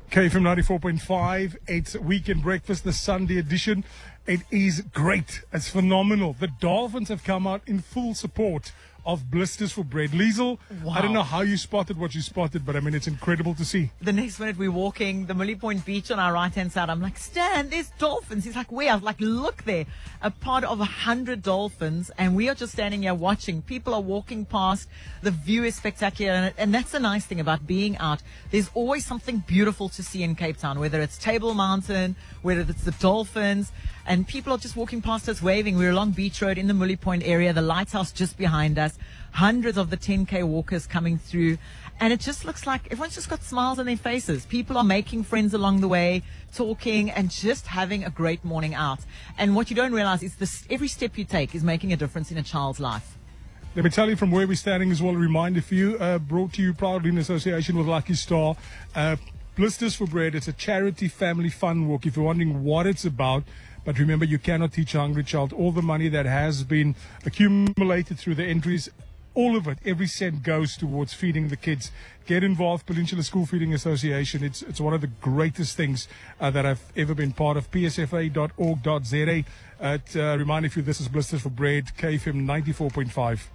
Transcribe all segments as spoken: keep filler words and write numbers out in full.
K F M ninety-four point five, it's Weekend Breakfast, the Sunday edition. It is great. It's phenomenal. The Dolphins have come out in full support of Blisters for Bread. Liesel, Wow. I don't know how you spotted what you spotted, but I mean, it's incredible to see. The next minute we're walking the Millie Point Beach on our right-hand side. I'm like, Stan, there's dolphins. He's like, where? I was like, look there. A pod of a hundred dolphins, and we are just standing here watching. People are walking past. The view is spectacular, and, and that's the nice thing about being out. There's always something beautiful to see in Cape Town, whether it's Table Mountain, whether it's the dolphins, and people are just walking past us waving. We're along Beach Road in the Millie Point area, the lighthouse just behind us. Hundreds of the ten K walkers coming through, and it just looks like everyone's just got smiles on their faces. People are making friends along the way, talking, and just having a great morning out. And what you don't realize is this: every step you take is making a difference in a child's life. Let me tell you from where we're standing as well, a reminder for you, uh, brought to you proudly in association with Lucky Star. Uh, Blisters for Bread, it's a charity family fun walk. If you're wondering what it's about, but remember, you cannot teach a hungry child. All the money that has been accumulated through the entries, all of it, every cent goes towards feeding the kids. Get involved, Peninsula School Feeding Association. It's it's one of the greatest things uh, that I've ever been part of. P S F A dot org dot Z A. Uh, to, uh, remind you, this is Blisters for Bread, K F M ninety-four point five.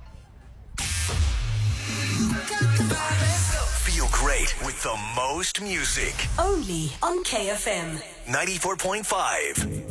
Feel great with the most music. Only on K F M ninety-four point five.